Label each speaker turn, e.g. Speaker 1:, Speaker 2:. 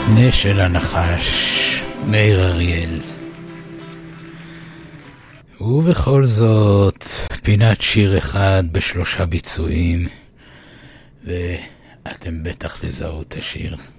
Speaker 1: נשל הנחש, מאיר אריאל. ובכל זאת, פינת שיר אחד ב3 ביצועים, ואתם בטח תזהו את השיר.